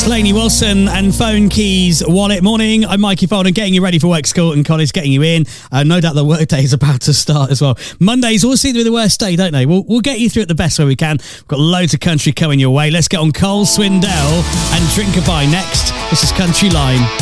Lainey Wilson and Phone Keys Wallet. Morning, I'm Mikey Folden, getting you ready for work, school and college, getting you in. No doubt the work day is about to start as well. Mondays always seem to be the worst day, don't they? We'll get you through it the best way we can. We've got loads of country coming your way. Let's get on Cole Swindell and Drink a Bye next. This is Country Line.